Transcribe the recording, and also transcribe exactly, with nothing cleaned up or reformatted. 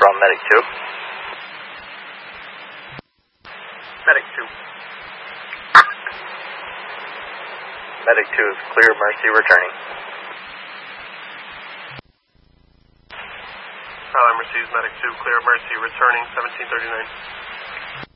from Medic two. Medic two. Medic two is clear, Mercy returning. Tyler Mercedes, Medic two, clear, Mercy returning, seventeen thirty-nine.